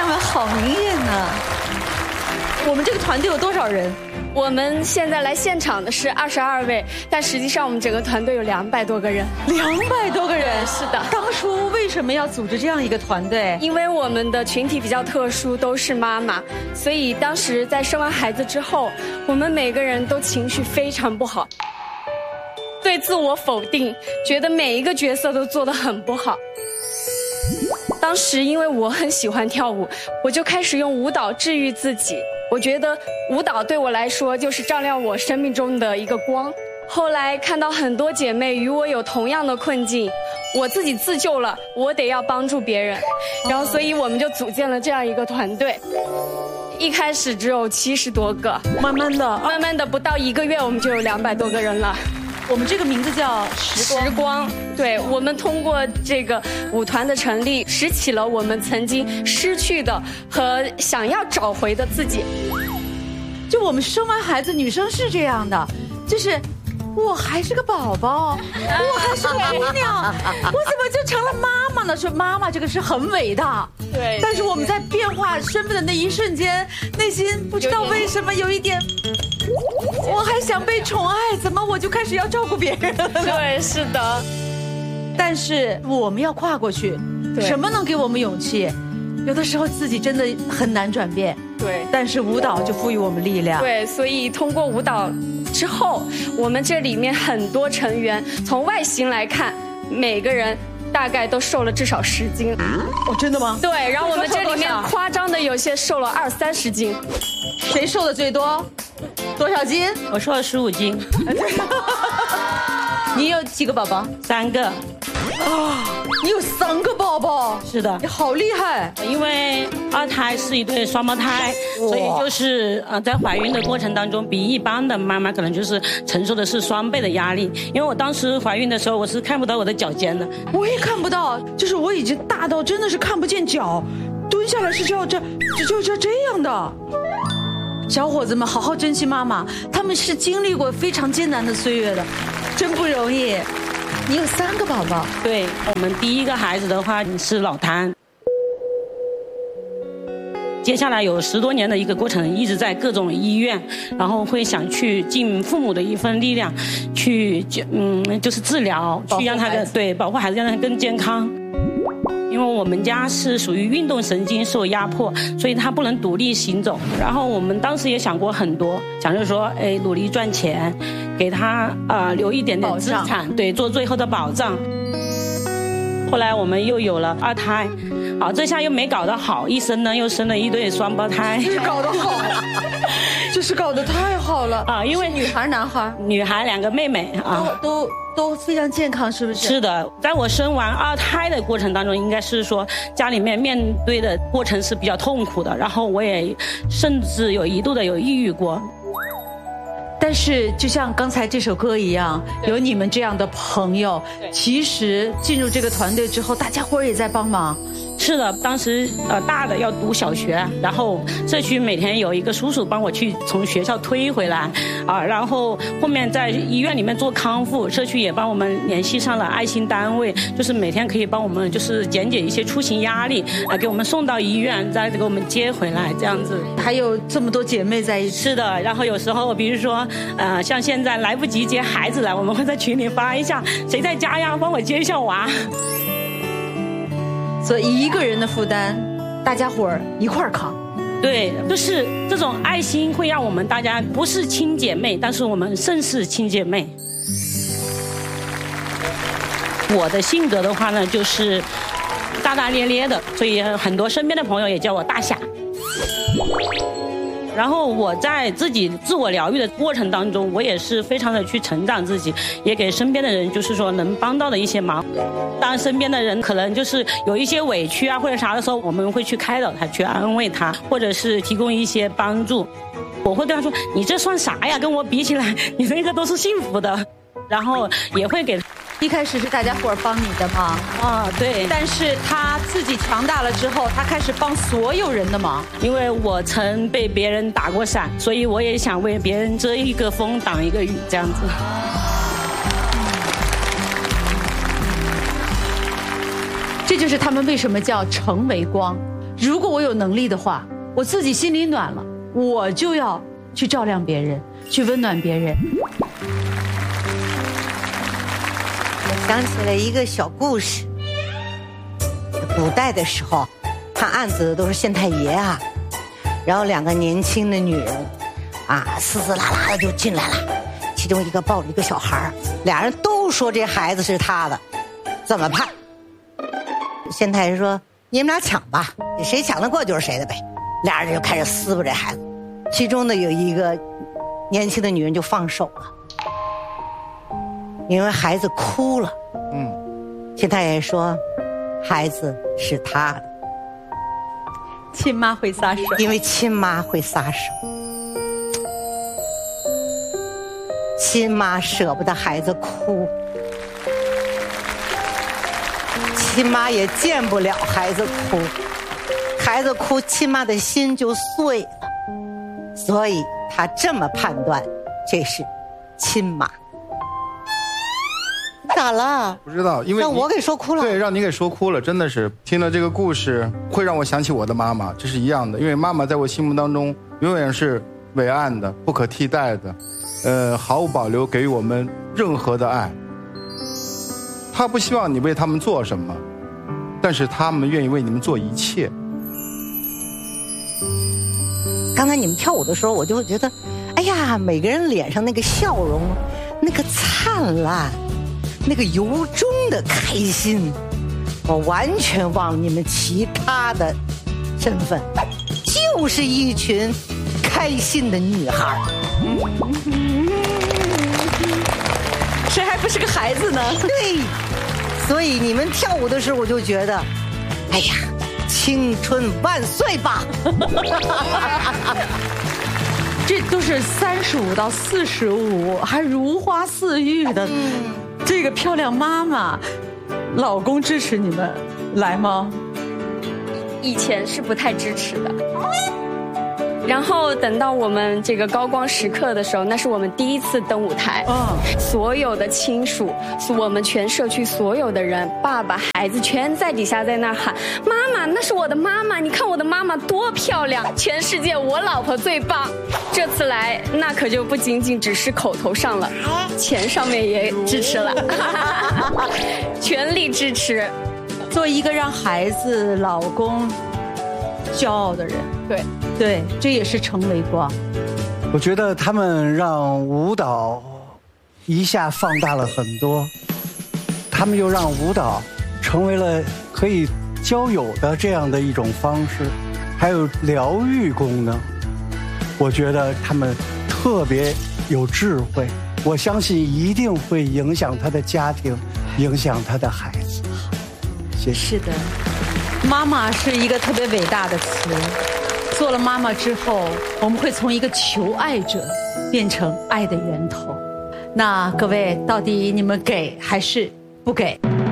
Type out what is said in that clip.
们好明艳呢。我们这个团队有多少人？ 我们现在来现场的是22位，但实际上我们整个团队有200多个人。 200多个人， 是的。 当初为什么要组织这样一个团队？ 因为我们的群体比较特殊，都是妈妈，所以当时在生完孩子之后，我们每个人都情绪非常不好，对自我否定，觉得每一个角色都做得很不好。当时因为我很喜欢跳舞，我就开始用舞蹈治愈自己。我觉得舞蹈对我来说就是照亮我生命中的一个光。后来看到很多姐妹与我有同样的困境，我自己自救了，我得要帮助别人，然后所以我们就组建了这样一个团队。一开始只有70多个，慢慢的不到1个月我们就有200多个人了。 我们这个名字叫时光，对，我们通过这个舞团的成立，拾起了我们曾经失去的和想要找回的自己。 就我们生完孩子，女生是这样的，就是我还是个宝宝，我还是个姑娘，我怎么就成了妈妈呢？说妈妈这个是很伟大， 对。 但是我们在变化身份的那一瞬间，内心不知道为什么有一点。我还想被宠爱，怎么我就开始要照顾别人了？ 对，是的。 但是我们要跨过去，什么能给我们勇气？有的时候自己真的很难转变。 对， 但是舞蹈就赋予我们力量。 对，所以通过舞蹈之后，我们这里面很多成员从外形来看，每个人大概都瘦了至少10斤。 哦，真的吗？ 对，然后我们这里面夸张的有些瘦了20-30斤。 谁瘦的最多？多少斤？ 我瘦了15斤。 你有几个宝宝 ？3个。 你有3个宝宝？ 是的。 你好厉害！ 因为2胎是一对双胞胎，所以就是在怀孕的过程当中，比一般的妈妈可能就是承受的是双倍的压力。因为我当时怀孕的时候，我是看不到我的脚尖的。 我也看不到，就是我已经大到真的是看不见脚，蹲下来是就要这样的。小伙子们，好好珍惜妈妈，他们是经历过非常艰难的岁月的，真不容易。你有3个宝宝？ 对，我们第一个孩子的话是脑瘫，接下来有10多年的一个过程，一直在各种医院，然后会想去尽父母的一份力量，去就是治疗，去让他保护孩子，让他更健康。因为我们家是属于运动神经受压迫，所以他不能独立行走。然后我们当时也想过很多，想着说，努力赚钱，给他留一点点资产，对，做最后的保障。后来我们又有了2胎，这下又没搞得好，一生呢又生了一对双胞胎。 这是搞得好，这是搞得太好了啊！因为女孩男孩？ 女孩2个妹妹啊， 都非常健康，是不是？ 是的，在我生完2胎的过程当中，应该是说家里面面对的过程是比较痛苦的，然后我也甚至一度的有抑郁过。 但是就像刚才这首歌一样，有你们这样的朋友，其实进入这个团队之后，大家伙也在帮忙。 是的，当时大的要读小学，然后社区每天有一个叔叔帮我去从学校推回来，然后后面在医院里面做康复，社区也帮我们联系上了爱心单位，就是每天可以帮我们就是减解一些出行压力，给我们送到医院，再给我们接回来这样子。 还有这么多姐妹在一起。 是的，然后有时候比如说像现在来不及接孩子了，我们会在群里发一下，谁在家呀，帮我接一下娃。 所以一个人的负担，大家伙儿一块儿扛。 对，就是这种爱心会让我们大家不是亲姐妹，但是我们胜似亲姐妹。我的性格的话呢，就是大大咧咧的，所以很多身边的朋友也叫我大侠。然后我在自己自我疗愈的过程当中，我也是非常的去成长自己，也给身边的人就是说能帮到的一些忙。当身边的人可能就是有一些委屈啊或者啥的时候，我们会去开导他，去安慰他，或者是提供一些帮助。我会跟他说，你这算啥呀，跟我比起来你那个都是幸福的。然后也会给一开始是大家伙儿帮你的忙对， 但是他自己强大了之后，他开始帮所有人的忙。 因为我曾被别人打过伞，所以我也想为别人遮一个风挡一个雨这样子。 这就是他们为什么叫成为光。 如果我有能力的话，我自己心里暖了，我就要去照亮别人，去温暖别人。 我想起了一个小故事。古代的时候，判案子的都是县太爷啊，然后2个年轻的女人啊，嘶嘶啦啦的就进来了，其中一个抱着一个小孩，俩人都说这孩子是他的，怎么判？县太爷说：“你们俩抢吧，谁抢得过就是谁的呗。”俩人就开始撕巴这孩子，其中的有一个年轻的女人就放手了，因为孩子哭了。县太爷说：“孩子是他的。” 亲妈会撒手， 因为亲妈会撒手，亲妈舍不得孩子哭，亲妈也见不了孩子哭，孩子哭，亲妈的心就碎了，所以她这么判断，这是亲妈。咋了？ 不知道，因为让我给说哭了。 对，让你给说哭了，真的是听了这个故事，会让我想起我的妈妈，这是一样的。因为妈妈在我心目当中永远是伟岸的、不可替代的，毫无保留给予我们任何的爱。她不希望你为他们做什么，但是他们愿意为你们做一切。 刚才你们跳舞的时候，我就觉得，哎呀，每个人脸上那个笑容，那个灿烂。那个由衷的开心，我完全忘了你们其他的身份，就是一群开心的女孩。 谁还不是个孩子呢？ 对，所以你们跳舞的时候，我就觉得，哎呀，青春万岁吧！ 这都是35到45，还如花似玉的。这个漂亮妈妈，老公支持你们来吗？ 以前是不太支持的，然后等到我们这个高光时刻的时候，那是我们第一次登舞台，所有的亲属，我们全社区所有的人，爸爸、孩子全在底下在那儿喊：“妈妈，那是我的妈妈！你看我的妈妈多漂亮，全世界我老婆最棒。”这次来，那可就不仅仅只是口头上了，钱上面也支持了，全力支持。 做一个让孩子、老公骄傲的人，对，这也是成为光。 我觉得他们让舞蹈一下放大了很多，他们又让舞蹈成为了可以交友的这样的一种方式，还有疗愈功能。我觉得他们特别有智慧，我相信一定会影响他的家庭，影响他的孩子。谢谢。 是的，妈妈是一个特别伟大的词。做了妈妈之后，我们会从一个求爱者变成爱的源头。那各位，到底你们给还是不给？